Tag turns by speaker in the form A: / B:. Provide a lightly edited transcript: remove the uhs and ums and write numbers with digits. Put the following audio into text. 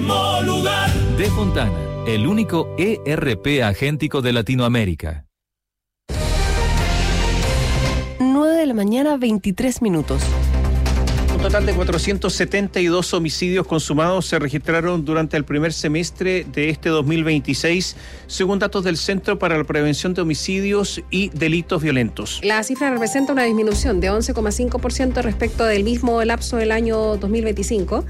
A: mismo lugar.
B: De Fontana, el único ERP agéntico de Latinoamérica.
C: 9 de la mañana, 23 minutos.
D: Un total de 472 homicidios consumados se registraron durante el primer semestre de este 2026, según datos del Centro para la Prevención de Homicidios y Delitos Violentos.
E: La cifra representa una disminución de 11,5% respecto del mismo lapso del año 2025.